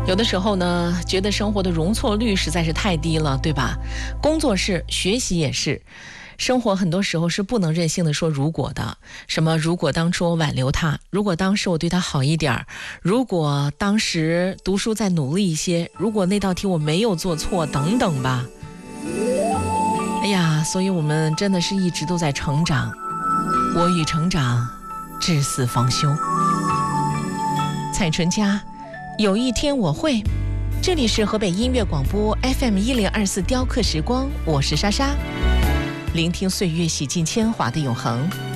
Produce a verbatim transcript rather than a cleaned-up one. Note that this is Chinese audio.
有的时候呢，觉得生活的容错率实在是太低了，对吧？工作是，学习也是。生活很多时候是不能任性的说如果的，什么如果当初我挽留他，如果当时我对他好一点，如果当时读书再努力一些，如果那道题我没有做错等等吧。哎呀，所以我们真的是一直都在成长，我与成长至死方休。蔡淳佳，有一天我会。这里是河北音乐广播 F M 一零二四雕刻时光，我是莎莎，聆听岁月洗尽铅华的永恒。